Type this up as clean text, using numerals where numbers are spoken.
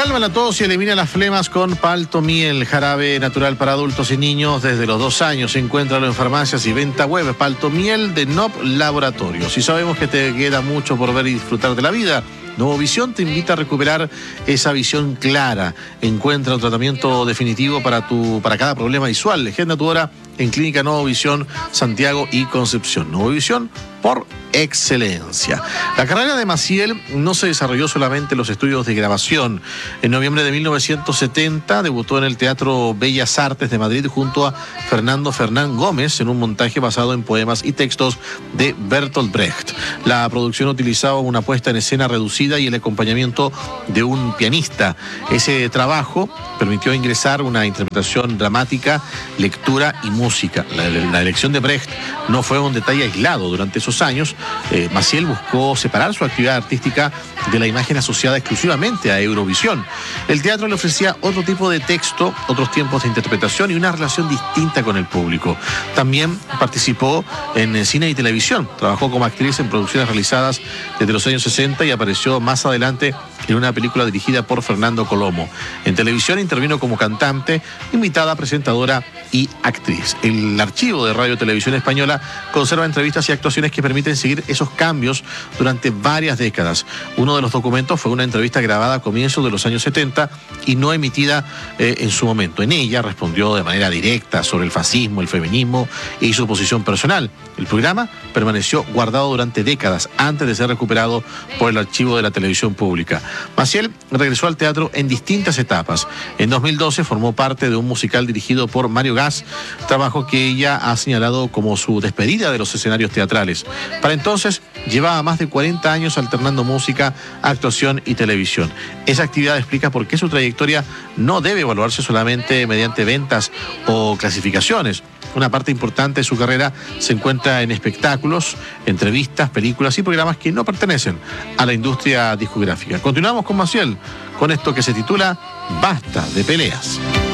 Calma la tos y elimina las flemas con Paltomiel, jarabe natural para adultos y niños desde los 2 años. Encuéntralo en farmacias y venta web. Paltomiel de NOP Laboratorios. Y sabemos que te queda mucho por ver y disfrutar de la vida. Nuevo Visión te invita a recuperar esa visión clara. Encuentra un tratamiento definitivo para cada problema visual. Agenda tu hora en Clínica Nuevo Visión, Santiago y Concepción. Nuevo Visión por excelencia. La carrera de Maciel no se desarrolló solamente en los estudios de grabación. En noviembre de 1970 debutó en el Teatro Bellas Artes de Madrid junto a Fernando Fernán Gómez en un montaje basado en poemas y textos de Bertolt Brecht. La producción utilizaba una puesta en escena reducida y el acompañamiento de un pianista. Ese trabajo permitió ingresar una interpretación dramática, lectura y música. La elección de Brecht no fue un detalle aislado. Durante esos años, Maciel buscó separar su actividad artística de la imagen asociada exclusivamente a Eurovisión. El teatro le ofrecía otro tipo de texto, otros tiempos de interpretación y una relación distinta con el público. También participó en cine y televisión. Trabajó como actriz en producciones realizadas desde los años 60 y apareció más adelante en una película dirigida por Fernando Colomo. En televisión intervino como cantante, invitada, presentadora y actriz. El archivo de Radio Televisión Española conserva entrevistas y actuaciones que permiten seguir esos cambios durante varias décadas. Uno de los documentos fue una entrevista grabada a comienzos de los años 70 y no emitida en su momento. En ella respondió de manera directa sobre el fascismo, el feminismo y su posición personal. El programa permaneció guardado durante décadas antes de ser recuperado por el archivo de la televisión pública. Maciel regresó al teatro en distintas etapas. En 2012 formó parte de un musical dirigido por Mario Gas, trabajo que ella ha señalado como su despedida de los escenarios teatrales. Para entonces llevaba más de 40 años alternando música, actuación y televisión. Esa actividad explica por qué su trayectoria no debe evaluarse solamente mediante ventas o clasificaciones. Una parte importante de su carrera se encuentra en espectáculos, entrevistas, películas y programas que no pertenecen a la industria discográfica. Continuamos con Maciel, con esto que se titula Basta de peleas.